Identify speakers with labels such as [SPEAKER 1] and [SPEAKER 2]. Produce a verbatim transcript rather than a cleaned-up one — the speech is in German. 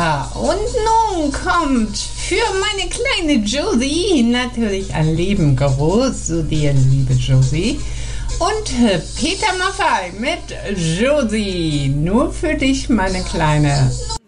[SPEAKER 1] Ja, und nun kommt für meine kleine Josie natürlich ein lieben Gruß zu dir, liebe Josie. Und Peter Maffay mit Josie. Nur für dich, meine Kleine.